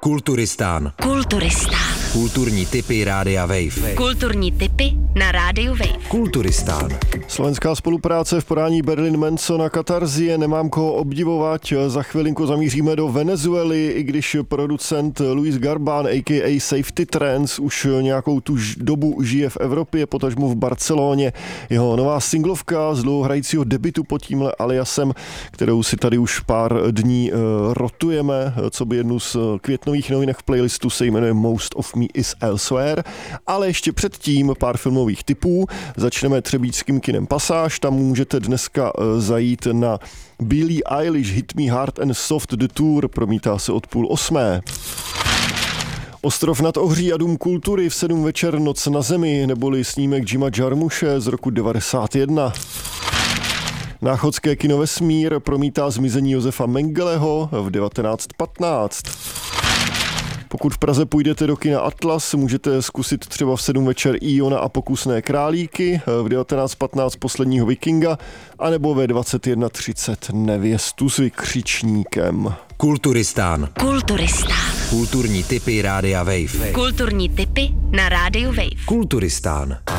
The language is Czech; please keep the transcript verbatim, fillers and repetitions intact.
Kulturistán. Kulturistán. Kulturní tipy Rádia Wave. Kulturní tipy na Rádiu Wave. Kulturistán. Slovenská spolupráce v podání Berlin Manson a Katarzie, nemám koho obdivovat. Za chvilinku zamíříme do Venezuely, i když producent Luis Garban, a k a. Safety Trance, už nějakou tu dobu žije v Evropě, potažmo v Barceloně. Jeho nová singlovka z dlouhohrajícího debutu pod tímhle aliasem, kterou si tady už pár dní rotujeme, co by jednu z květnových novinek v playlistu, se jmenuje Most of Me is Elsewhere. Ale ještě předtím pár filmových tipů. Začneme třebíčským kinem Pasáž, tam můžete dneska zajít na Billie Eilish Hit Me Hard and Soft The Tour, promítá se od půl osmé. Ostrov nad Ohří a Dům kultury v sedm večer Noc na zemi, neboli snímek Jima Jarmuše z roku devadesát jedna. Náchodské kino Vesmír promítá Zmizení Josefa Mengeleho v devatenáct patnáct. Pokud v Praze půjdete do kina Atlas, můžete zkusit třeba v sedm večer Iona a Pokusné králíky, v devatenáct patnáct Posledního vikinga, anebo ve dvacet jedna třicet Nevěstu s vykřičníkem. Kulturistán. Kulturistán. Kulturní tipy Rádia Wave. Kulturní tipy na Rádiu Wave. Kulturistán.